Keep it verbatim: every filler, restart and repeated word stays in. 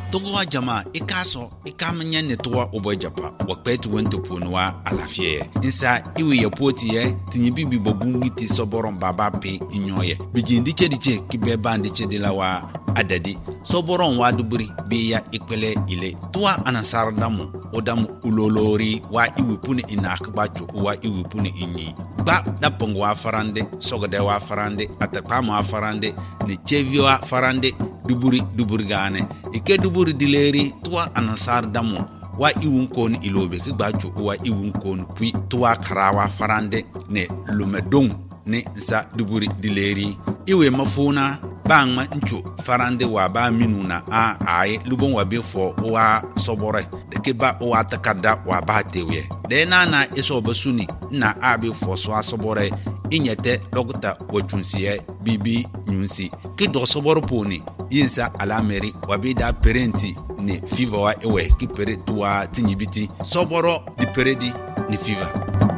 togo jama ikaso ikamanya ne towa obo japa wakpetu wento ponwa alafie insa iwe yapoti ye tinyibi bi bobungiti soboron baba pe inyoye bijindi chediche kibeba ndiche dilawa adadi soboron wa duburi biya ikpele ile towa anasar damu odamu ulolori wa iwe puni inakbacho wa iwe puni inyi ba dapongo wa farande sogode wa farande atakama wa farande ni chevio wa farande duburi duburi gane ike duburi dileri tuwa anasar damu wa iwun kon ilobe ki gbacho wa iwun kon pui tuwa karawa farande ne lumedong ne za duburi dileri iwe mafuna bangma ncho farande wa ba minuna a ai lubon wa befo wa sobore de ke ba wa takada wa ba tewe de na na iso basuni na abi fo so asobore inyete logota wochunsiye bibi nyunsi ki do soboro poni yinsa alameri wabida parenti ne fiva wa ewe ki pere tuwa tinyibiti soboro di peredi ni fiva.